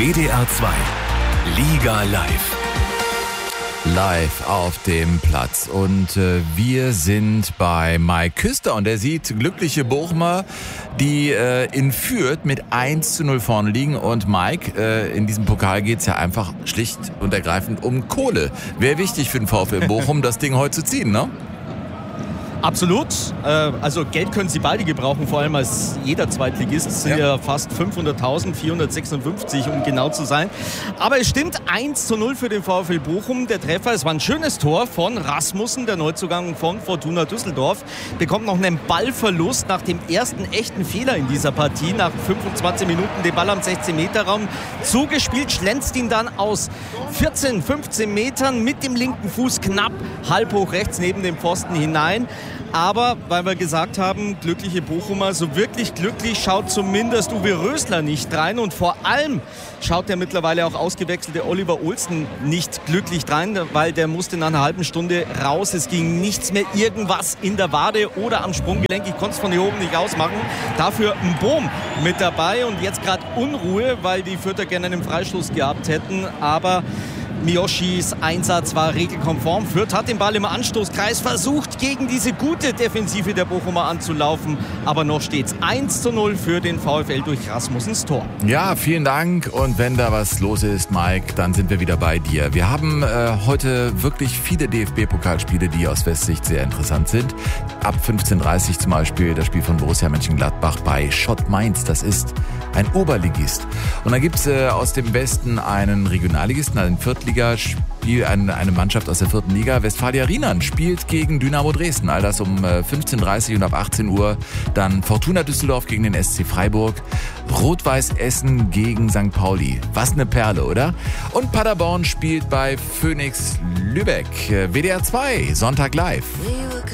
WDR 2 Liga live. Live auf dem Platz und wir sind bei Mike Küster und er sieht glückliche Bochumer, die in Fürth mit 1:0 vorne liegen. Und Mike, in diesem Pokal geht's ja einfach schlicht und ergreifend um Kohle. Wäre wichtig für den VfL Bochum, das Ding heute zu ziehen, ne? Absolut. Also Geld können sie beide gebrauchen, vor allem als jeder Zweitligist. Es sind ja fast 500.000, 456, um genau zu sein. Aber es stimmt, 1:0 für den VfL Bochum. Der Treffer, es war ein schönes Tor von Rasmussen, der Neuzugang von Fortuna Düsseldorf. Bekommt noch einen Ballverlust nach dem ersten echten Fehler in dieser Partie. Nach 25 Minuten den Ball am 16-Meter-Raum zugespielt, schlänzt ihn dann aus 14, 15 Metern mit dem linken Fuß knapp halb hoch rechts neben dem Pfosten hinein. Aber, weil wir gesagt haben, glückliche Bochumer, so wirklich glücklich schaut zumindest Uwe Rösler nicht rein. Und vor allem schaut der mittlerweile auch ausgewechselte Oliver Olsen nicht glücklich rein, weil der musste nach einer halben Stunde raus. Es ging nichts mehr, irgendwas in der Wade oder am Sprunggelenk. Ich konnte es von hier oben nicht ausmachen. Dafür ein Boom mit dabei und jetzt gerade Unruhe, weil die Fürther gerne einen Freistoß gehabt hätten. Aber Miyoshis Einsatz war regelkonform. Fürth hat den Ball im Anstoßkreis versucht, gegen diese gute Defensive der Bochumer anzulaufen. Aber noch steht's 1:0 für den VfL durch Rasmussens Tor. Ja, vielen Dank. Und wenn da was los ist, Mike, dann sind wir wieder bei dir. Wir haben heute wirklich viele DFB-Pokalspiele, die aus Westsicht sehr interessant sind. Ab 15:30 zum Beispiel das Spiel von Borussia Mönchengladbach bei Schott Mainz. Das ist ein Oberligist. Und dann gibt's aus dem Westen einen Regionalligisten, einen Viertligisten. Eine Mannschaft aus der 4. Liga. Westfalia Riemann spielt gegen Dynamo Dresden. All das um 15:30 und ab 18 Uhr dann Fortuna Düsseldorf gegen den SC Freiburg. Rot-Weiß Essen gegen St. Pauli. Was eine Perle, oder? Und Paderborn spielt bei Phoenix Lübeck. WDR 2, Sonntag live.